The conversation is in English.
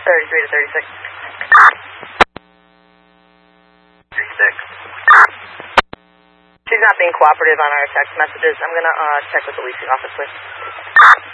33 to 36. 36. She's not being cooperative on our text messages. I'm going to check with the leasing office, please.